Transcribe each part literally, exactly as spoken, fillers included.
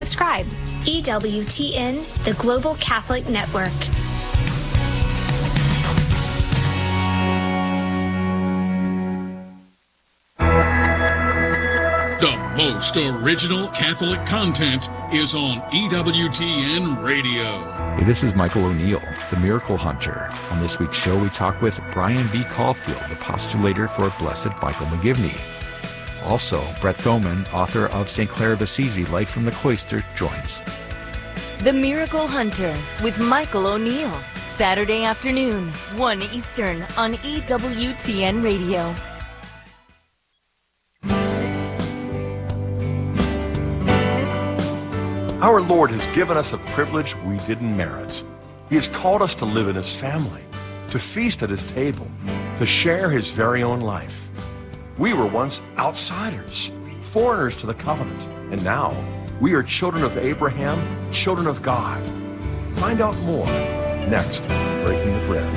Subscribe. E W T N, the Global Catholic Network. The most original Catholic content is on E W T N Radio. Hey, this is Michael O'Neill, the Miracle Hunter. On this week's show, we talk with Brian V. Caulfield, the postulator for Blessed Michael McGivney. Also, Brett Thoman, author of Saint Clare of Assisi, Light from the Cloister, joins. The Miracle Hunter with Michael O'Neill, Saturday afternoon, one Eastern on E W T N Radio. Our Lord has given us a privilege we didn't merit. He has called us to live in His family, to feast at His table, to share His very own life. We were once outsiders, foreigners to the covenant, and now we are children of Abraham, children of God. Find out more next on Breaking the Bread.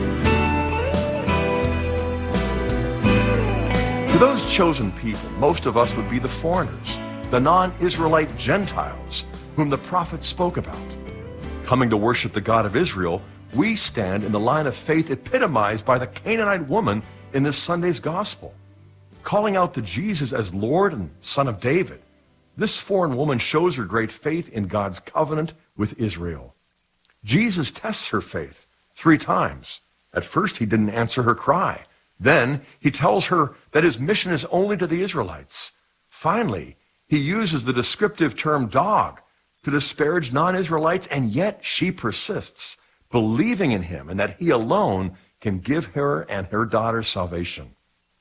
To those chosen people, most of us would be the foreigners, the non-Israelite Gentiles whom the prophets spoke about. Coming to worship the God of Israel, we stand in the line of faith epitomized by the Canaanite woman in this Sunday's gospel. Calling out to Jesus as Lord and Son of David, this foreign woman shows her great faith in God's covenant with Israel. Jesus tests her faith three times. At first, he didn't answer her cry. Then, he tells her that his mission is only to the Israelites. Finally, he uses the descriptive term dog to disparage non-Israelites, and yet she persists, believing in him and that he alone can give her and her daughter salvation.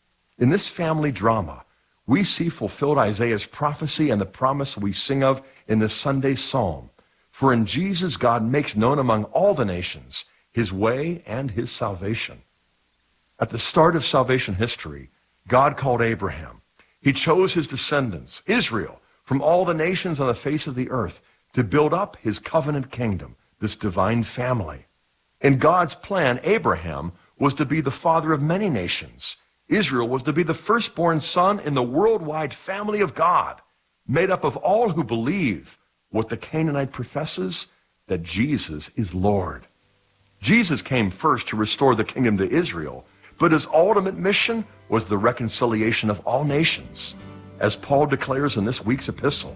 In this family drama, we see fulfilled Isaiah's prophecy and the promise we sing of in the Sunday psalm. For in Jesus, God makes known among all the nations his way and his salvation. At the start of salvation history, God called Abraham. He chose his descendants, Israel, from all the nations on the face of the earth to build up his covenant kingdom, this divine family. In God's plan, Abraham was to be the father of many nations. Israel was to be the firstborn son in the worldwide family of God, made up of all who believe what the Canaanite professes, that Jesus is Lord. Jesus came first to restore the kingdom to Israel, but his ultimate mission was the reconciliation of all nations, as Paul declares in this week's epistle.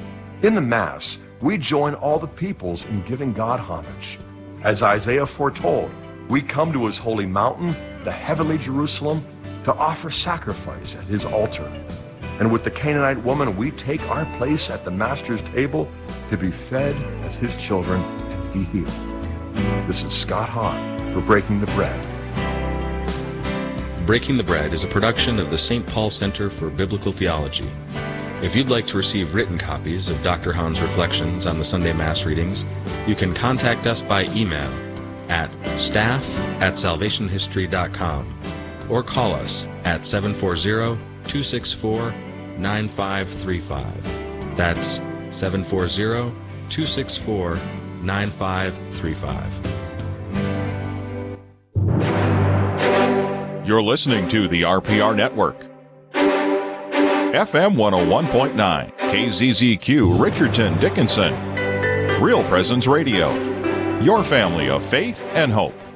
In the Mass, we join all the peoples in giving God homage. As Isaiah foretold, we come to his holy mountain, the heavenly Jerusalem, to offer sacrifice at his altar. And with the Canaanite woman, we take our place at the Master's table to be fed as his children and be healed. This is Scott Hahn for Breaking the Bread. Breaking the Bread is a production of the Saint Paul Center for Biblical Theology. If you'd like to receive written copies of Doctor Hahn's reflections on the Sunday Mass readings, you can contact us by email at staff at salvation history dot com or call us at seven four zero, two six four, nine five three five. That's seven four zero, two six four, nine five three five. You're listening to the R P R Network. F M one oh one point nine, K Z Z Q, Richardson, Dickinson. Real Presence Radio. Your family of faith and hope.